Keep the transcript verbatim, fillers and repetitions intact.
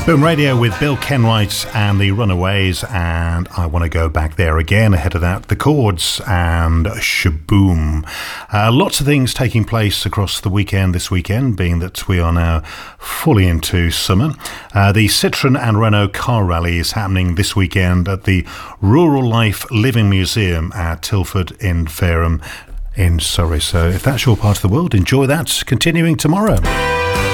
Boom Radio with Bill Kenwright and the Runaways, and I want to go back there again. Ahead of that, The Chords and Shaboom. Uh, lots of things taking place across the weekend this weekend, being that we are now fully into summer. Uh, the Citroën and Renault car rally is happening this weekend at the Rural Life Living Museum at Tilford in Fareham in Surrey. So if that's your part of the world, enjoy that. Continuing tomorrow.